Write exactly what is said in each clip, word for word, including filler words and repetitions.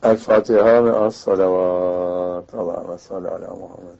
El Fatiha ve as salavat. Allahümme salli ala Muhammed.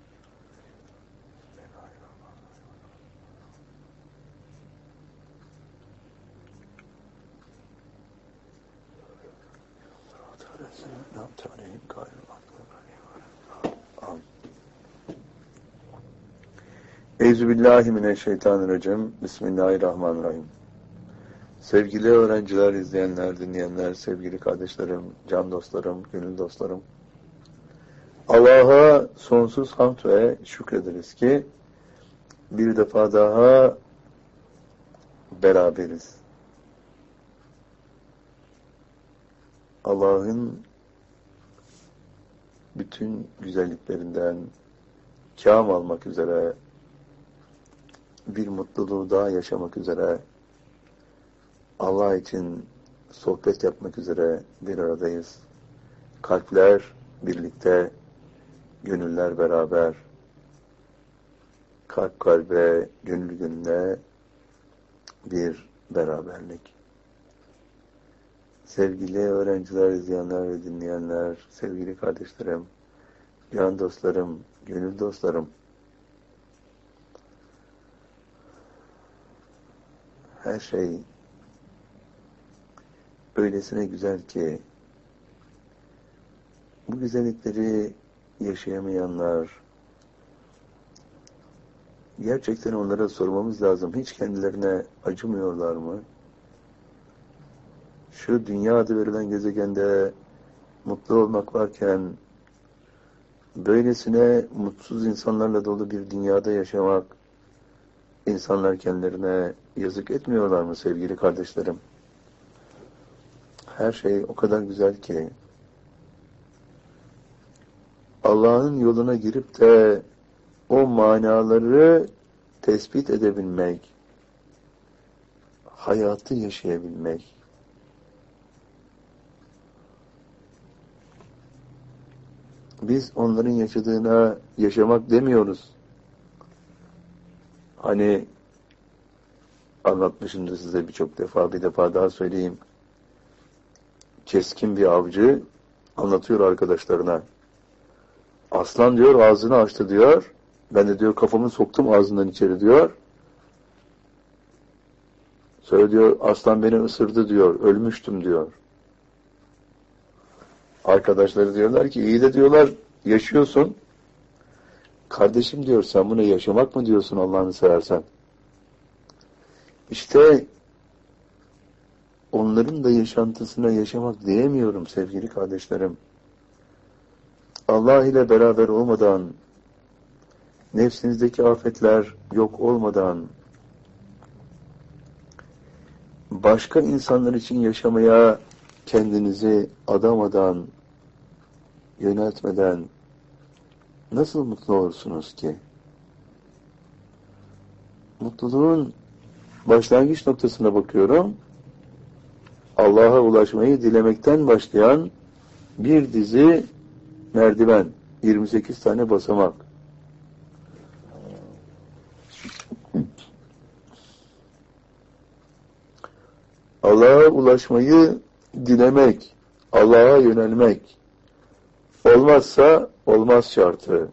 Euzubillahimineşşeytanirracim. Bismillahirrahmanirrahim. Sevgili öğrenciler, izleyenler, dinleyenler, sevgili kardeşlerim, can dostlarım, gönül dostlarım. Allah'a sonsuz hamd ve şükrederiz ki bir defa daha beraberiz. Allah'ın bütün güzelliklerinden kâm almak üzere, bir mutluluğu daha yaşamak üzere, Allah için sohbet yapmak üzere bir aradayız. Kalpler birlikte, gönüller beraber, kalp kalbe, gönül gönüle bir beraberlik. Sevgili öğrenciler, izleyenler ve dinleyenler, sevgili kardeşlerim, can dostlarım, gönül dostlarım, her şey öylesine güzel ki bu güzellikleri yaşayamayanlar, gerçekten onlara sormamız lazım. Hiç kendilerine acımıyorlar mı? Şu dünya adı verilen gezegende mutlu olmak varken böylesine mutsuz insanlarla dolu bir dünyada yaşamak, insanlar kendilerine yazık etmiyorlar mı sevgili kardeşlerim? Her şey o kadar güzel ki Allah'ın yoluna girip de o manaları tespit edebilmek, hayatı yaşayabilmek, biz onların yaşadığına yaşamak demiyoruz. Hani anlatmışımdır size birçok defa, bir defa daha söyleyeyim. Keskin bir avcı anlatıyor arkadaşlarına. Aslan diyor ağzını açtı diyor. Ben de diyor kafamı soktum ağzından içeri diyor. Sonra diyor aslan beni ısırdı diyor. Ölmüştüm diyor. Arkadaşları diyorlar ki iyi de diyorlar yaşıyorsun. Kardeşim diyor sen buna yaşamak mı diyorsun Allah'ını seversen? İşte onların da yaşantısına yaşamak diyemiyorum sevgili kardeşlerim. Allah ile beraber olmadan, nefsinizdeki afetler yok olmadan, başka insanlar için yaşamaya kendinizi adamadan, yöneltmeden nasıl mutlu olursunuz ki? Mutluluğun başlangıç noktasına bakıyorum. Allah'a ulaşmayı dilemekten başlayan bir dizi merdiven, yirmi sekiz tane basamak. Allah'a ulaşmayı dilemek, Allah'a yönelmek, olmazsa olmaz şartı.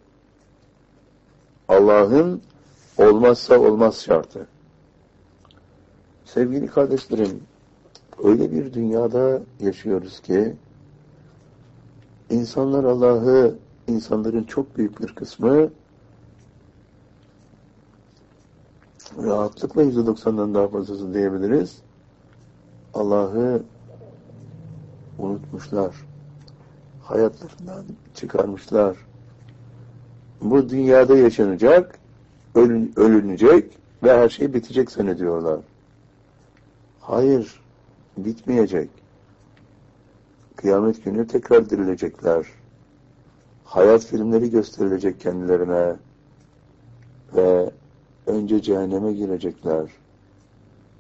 Allah'ın olmazsa olmaz şartı. Sevgili kardeşlerim, öyle bir dünyada yaşıyoruz ki insanlar Allah'ı, insanların çok büyük bir kısmı rahatlıkla yüzde doksandan daha fazlası diyebiliriz. Allah'ı unutmuşlar. Hayatlarından çıkarmışlar. Bu dünyada yaşanacak, ölün, ölünecek ve her şey bitecek zannediyorlar. Hayır, bitmeyecek. Kıyamet günü tekrar dirilecekler. Hayat filmleri gösterilecek kendilerine ve önce cehenneme girecekler.